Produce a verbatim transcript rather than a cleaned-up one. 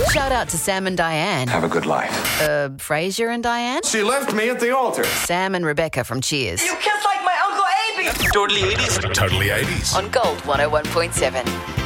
Shout out to Sam and Diane. Have a good life. Uh, Frasier and Diane? She left me at the altar. Sam and Rebecca from Cheers. You kiss like my Uncle Abie. Totally eighties. Totally eighties. On Gold one oh one point seven.